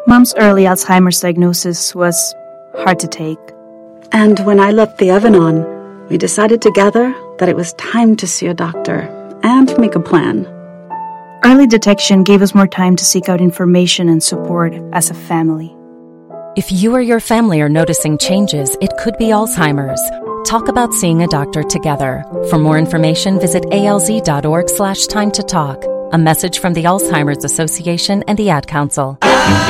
Mom's early Alzheimer's diagnosis was hard to take. And when I left the Evanon, we decided together that it was time to see a doctor and make a plan. Early detection gave us more time to seek out information and support as a family. If you or your family are noticing changes, it could be Alzheimer's. Talk about seeing a doctor together. For more information, visit alz.org/time-to-talk. A message from the Alzheimer's Association and the Ad Council.